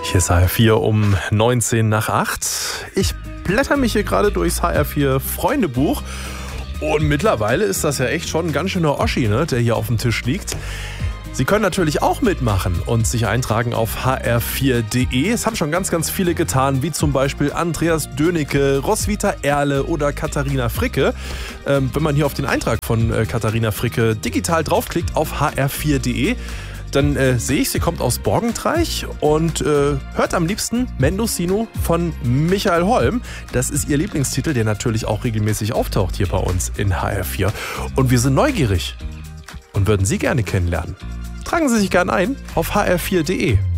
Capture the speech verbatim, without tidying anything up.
Hier ist H R vier um neunzehn nach acht. Ich blätter mich hier gerade durchs H R vier Freundebuch. Und mittlerweile ist das ja echt schon ein ganz schöner Oschi, ne, der hier auf dem Tisch liegt. Sie können natürlich auch mitmachen und sich eintragen auf h r vier punkt d e. Es haben schon ganz, ganz viele getan, wie zum Beispiel Andreas Dönecke, Roswitha Erle oder Katharina Fricke. Ähm, wenn man hier auf den Eintrag von äh, Katharina Fricke digital draufklickt auf h r vier punkt d e, dann äh, sehe ich, sie kommt aus Borgentreich und äh, hört am liebsten Mendocino von Michael Holm. Das ist ihr Lieblingstitel, der natürlich auch regelmäßig auftaucht hier bei uns in H R vier. Und wir sind neugierig und würden Sie gerne kennenlernen. Tragen Sie sich gern ein auf h r vier punkt d e.